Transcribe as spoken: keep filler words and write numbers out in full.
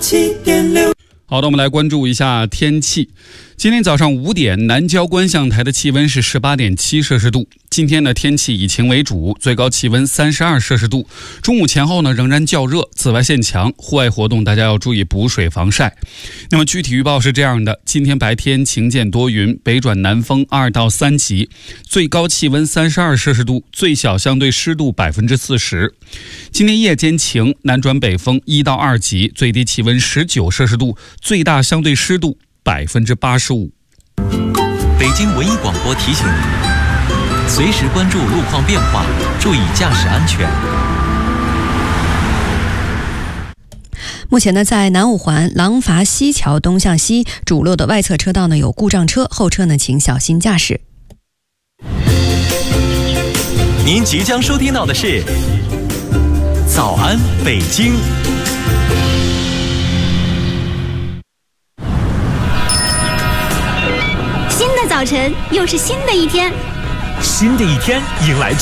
七点六。 好的，我们来关注一下天气。今天早上五点，南郊观象台的气温是 十八点七摄氏度。今天的天气以晴为主，最高气温三十二摄氏度。中午前后呢，仍然较热，紫外线强，户外活动大家要注意补水防晒。那么具体预报是这样的：今天白天晴间多云，北转南风二到三级，最高气温三十二摄氏度，最小相对湿度百分之四十。今天夜间晴，南转北风一到二级，最低气温十九摄氏度，最大相对湿度百分之八十五。 北京文艺广播提醒您，随时关注路况变化，注意驾驶安全。 目前呢，在南五环廊坊西桥东向西主路的外侧车道呢有故障车，后车呢请小心驾驶。 您即将收听到的是早安北京。 新的早晨，又是新的一天。 新的一天迎来